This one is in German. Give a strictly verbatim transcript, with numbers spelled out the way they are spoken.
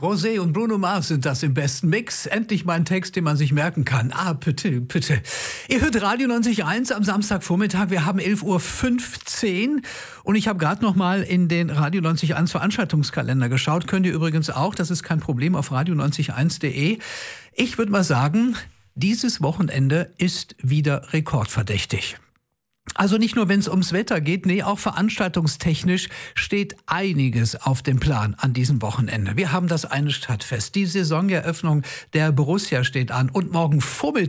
Rosé und Bruno Mars sind das im besten Mix. Endlich mal ein Text, den man sich merken kann. Ah, bitte, bitte. Ihr hört Radio neunzig Komma eins am Samstagvormittag. Wir haben elf Uhr fünfzehn und ich habe gerade noch mal in den Radio neunzig Komma eins Veranstaltungskalender geschaut. Könnt ihr übrigens auch, das ist kein Problem, auf radio neunzig Komma eins punkt de. Ich würde mal sagen, dieses Wochenende ist wieder rekordverdächtig. Also nicht nur, wenn es ums Wetter geht, nee, auch veranstaltungstechnisch steht einiges auf dem Plan an diesem Wochenende. Wir haben das eine Stadtfest, die Saisoneröffnung der Borussia steht an und morgen Vormittag